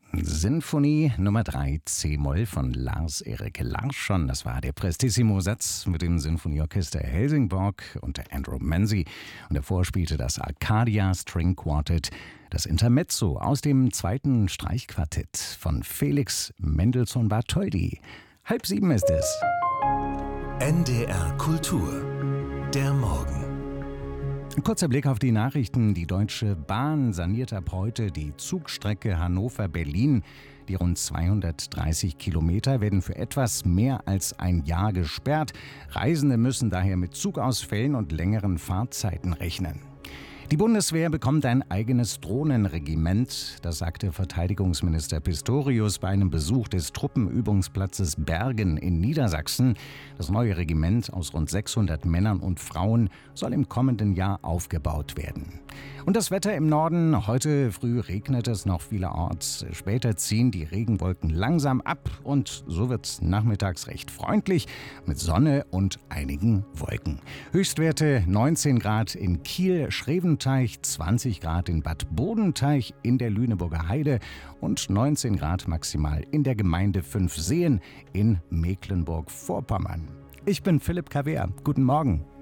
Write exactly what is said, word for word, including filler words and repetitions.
Sinfonie Nummer drei C-Moll von Lars-Erik Larsson. Das war der Prestissimo-Satz mit dem Sinfonieorchester Helsingborg unter Andrew Manzi. Und davor spielte das Arcadia String Quartet das Intermezzo aus dem zweiten Streichquartett von Felix Mendelssohn-Bartholdy. Halb sieben ist es. N D R Kultur, der Morgen. Ein kurzer Blick auf die Nachrichten. Die Deutsche Bahn saniert ab heute die Zugstrecke Hannover-Berlin. Die rund zweihundertdreißig Kilometer werden für etwas mehr als ein Jahr gesperrt. Reisende müssen daher mit Zugausfällen und längeren Fahrzeiten rechnen. Die Bundeswehr bekommt ein eigenes Drohnenregiment, das sagte Verteidigungsminister Pistorius bei einem Besuch des Truppenübungsplatzes Bergen in Niedersachsen. Das neue Regiment aus rund sechshundert Männern und Frauen soll im kommenden Jahr aufgebaut werden. Und das Wetter im Norden: Heute früh regnet es noch vielerorts. Später ziehen die Regenwolken langsam ab und so wird es nachmittags recht freundlich mit Sonne und einigen Wolken. Höchstwerte neunzehn Grad in Kiel, Schreventeich, zwanzig Grad in Bad Bodenteich in der Lüneburger Heide und neunzehn Grad maximal in der Gemeinde Fünfseen in Mecklenburg-Vorpommern. Ich bin Philipp Kawehr. Guten Morgen.